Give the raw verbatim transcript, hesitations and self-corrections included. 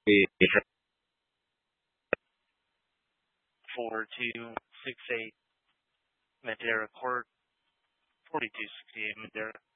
four two six eight Madera Court, forty-two sixty-eight Madera.